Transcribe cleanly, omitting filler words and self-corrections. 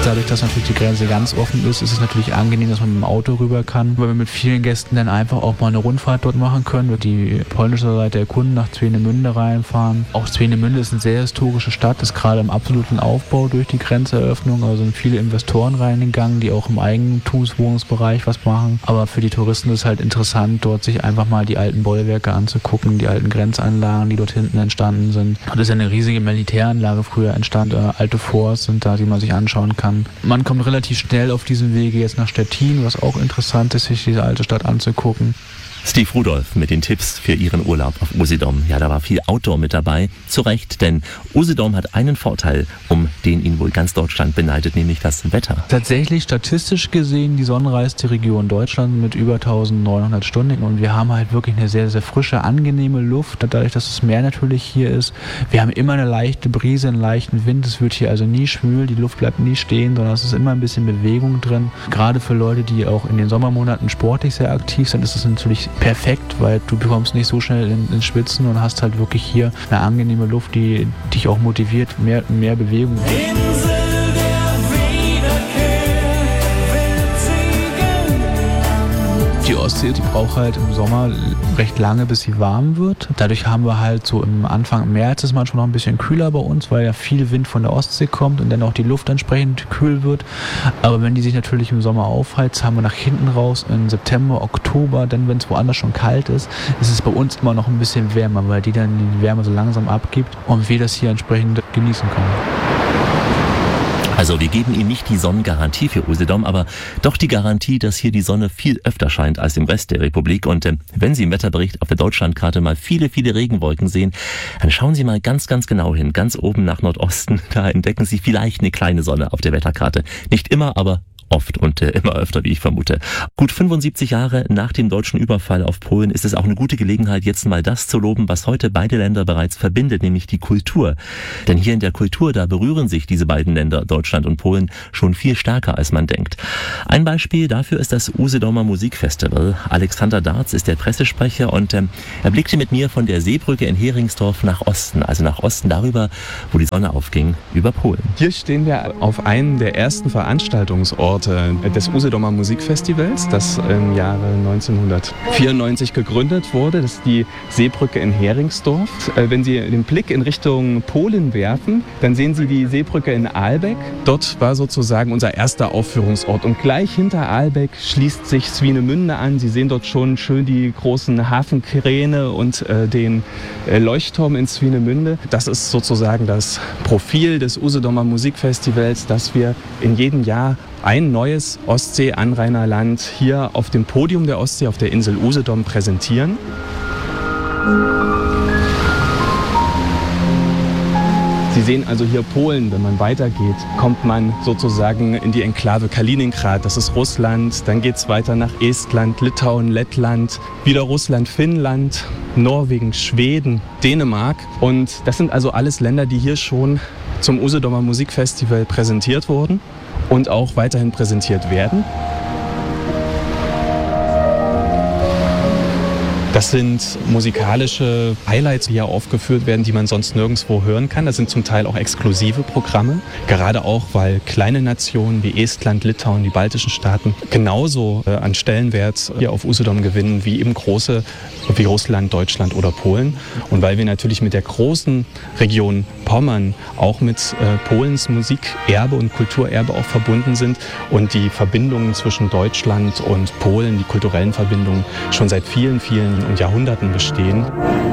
Dadurch, dass natürlich die Grenze ganz offen ist, ist es natürlich angenehm, dass man mit dem Auto rüber kann, weil wir mit vielen Gästen dann einfach auch mal eine Rundfahrt dort machen können, die polnische Seite erkunden, nach Swinemünde reinfahren. Auch Swinemünde ist eine sehr historische Stadt, ist gerade im absoluten Aufbau durch die Grenzeröffnung, also sind viele Investoren reingegangen, die auch im Eigentumswohnungsbereich was machen. Aber für die Touristen ist es halt interessant, dort sich einfach mal die alten Bollwerke anzugucken, die alten Grenzanlagen, die dort hinten entstanden sind. Und es ist ja eine riesige Militäranlage früher entstanden, alte Forts sind da, die man sich anschauen kann. Man kommt relativ schnell auf diesem Wege jetzt nach Stettin, was auch interessant ist, sich diese alte Stadt anzugucken. Steve Rudolph mit den Tipps für Ihren Urlaub auf Usedom. Ja, da war viel Outdoor mit dabei. Zu Recht, denn Usedom hat einen Vorteil, um den ihn wohl ganz Deutschland beneidet, nämlich das Wetter. Tatsächlich statistisch gesehen die sonnenreichste Region Deutschlands mit über 1900 Stunden. Und wir haben halt wirklich eine sehr, sehr frische, angenehme Luft. Dadurch, dass das Meer natürlich hier ist. Wir haben immer eine leichte Brise, einen leichten Wind. Es wird hier also nie schwül, die Luft bleibt nie stehen, sondern es ist immer ein bisschen Bewegung drin. Gerade für Leute, die auch in den Sommermonaten sportlich sehr aktiv sind, ist es natürlich perfekt, weil du bekommst nicht so schnell ins Schwitzen und hast halt wirklich hier eine angenehme Luft, die dich auch motiviert, mehr Bewegung. Die Ostsee, die braucht halt im Sommer recht lange, bis sie warm wird. Dadurch haben wir halt so im Anfang März ist manchmal noch ein bisschen kühler bei uns, weil ja viel Wind von der Ostsee kommt und dann auch die Luft entsprechend kühl wird. Aber wenn die sich natürlich im Sommer aufheizt, haben wir nach hinten raus im September, Oktober, dann wenn es woanders schon kalt ist, ist es bei uns immer noch ein bisschen wärmer, weil die dann die Wärme so langsam abgibt und wir das hier entsprechend genießen können. Also wir geben Ihnen nicht die Sonnengarantie für Usedom, aber doch die Garantie, dass hier die Sonne viel öfter scheint als im Rest der Republik. Und wenn Sie im Wetterbericht auf der Deutschlandkarte mal viele, viele Regenwolken sehen, dann schauen Sie mal ganz, ganz genau hin. Ganz oben nach Nordosten, da entdecken Sie vielleicht eine kleine Sonne auf der Wetterkarte. Nicht immer, aber oft und immer öfter, wie ich vermute. Gut 75 Jahre nach dem deutschen Überfall auf Polen ist es auch eine gute Gelegenheit, jetzt mal das zu loben, was heute beide Länder bereits verbindet, nämlich die Kultur. Denn hier in der Kultur, da berühren sich diese beiden Länder, Deutschland und Polen, schon viel stärker, als man denkt. Ein Beispiel dafür ist das Usedomer Musikfestival. Alexander Darz ist der Pressesprecher und er blickte mit mir von der Seebrücke in Heringsdorf nach Osten, also nach Osten darüber, wo die Sonne aufging, über Polen. Hier stehen wir auf einem der ersten Veranstaltungsorte des Usedomer Musikfestivals, das im Jahre 1994 gegründet wurde. Das ist die Seebrücke in Heringsdorf. Wenn Sie den Blick in Richtung Polen werfen, dann sehen Sie die Seebrücke in Aalbeck. Dort war sozusagen unser erster Aufführungsort. Und gleich hinter Aalbeck schließt sich Swinemünde an. Sie sehen dort schon schön die großen Hafenkräne und den Leuchtturm in Swinemünde. Das ist sozusagen das Profil des Usedomer Musikfestivals, das wir in jedem Jahr ein neues Ostsee-Anrainerland hier auf dem Podium der Ostsee auf der Insel Usedom präsentieren. Sie sehen also hier Polen, wenn man weitergeht, kommt man sozusagen in die Enklave Kaliningrad, das ist Russland, dann geht es weiter nach Estland, Litauen, Lettland, wieder Russland, Finnland, Norwegen, Schweden, Dänemark und das sind also alles Länder, die hier schon zum Usedomer Musikfestival präsentiert wurden und auch weiterhin präsentiert werden. Das sind musikalische Highlights, die hier aufgeführt werden, die man sonst nirgendwo hören kann. Das sind zum Teil auch exklusive Programme, gerade auch, weil kleine Nationen wie Estland, Litauen, die baltischen Staaten genauso an Stellenwert hier auf Usedom gewinnen wie eben große wie Russland, Deutschland oder Polen. Und weil wir natürlich mit der großen Region Pommern auch mit Polens Musikerbe und Kulturerbe auch verbunden sind und die Verbindungen zwischen Deutschland und Polen, die kulturellen Verbindungen schon seit vielen, vielen Jahrhunderten bestehen.